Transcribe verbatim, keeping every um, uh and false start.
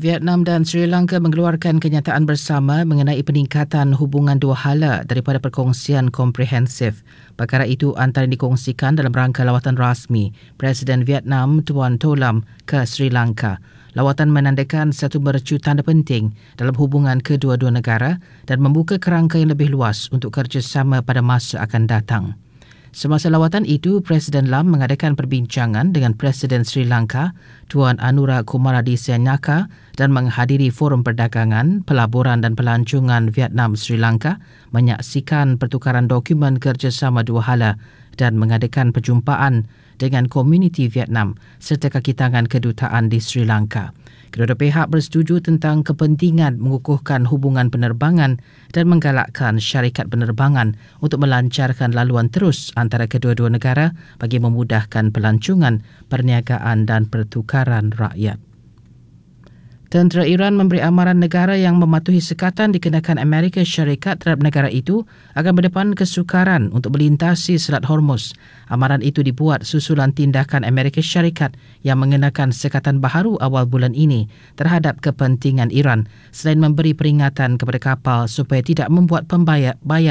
Vietnam dan Sri Lanka mengeluarkan kenyataan bersama mengenai peningkatan hubungan dua hala daripada perkongsian komprehensif. Perkara itu antara dikongsikan dalam rangka lawatan rasmi Presiden Vietnam Tuan To Lam ke Sri Lanka. Lawatan menandakan satu mercu tanda penting dalam hubungan kedua-dua negara dan membuka kerangka yang lebih luas untuk kerjasama pada masa akan datang. Semasa lawatan itu, Presiden Lam mengadakan perbincangan dengan Presiden Sri Lanka, Tuan Anura Kumaradisyanyaka dan menghadiri forum perdagangan, pelaburan dan pelancongan Vietnam-Sri Lanka, menyaksikan pertukaran dokumen kerjasama dua hala dan mengadakan perjumpaan dengan komuniti Vietnam serta kaki tangan kedutaan di Sri Lanka. Kedua-dua pihak bersetuju tentang kepentingan mengukuhkan hubungan penerbangan dan menggalakkan syarikat penerbangan untuk melancarkan laluan terus antara kedua-dua negara bagi memudahkan pelancongan, perniagaan dan pertukaran rakyat. Tentera Iran memberi amaran negara yang mematuhi sekatan dikenakan Amerika Syarikat terhadap negara itu akan berdepan kesukaran untuk melintasi Selat Hormuz. Amaran itu dibuat susulan tindakan Amerika Syarikat yang mengenakan sekatan baharu awal bulan ini terhadap kepentingan Iran selain memberi peringatan kepada kapal supaya tidak membuat pembayar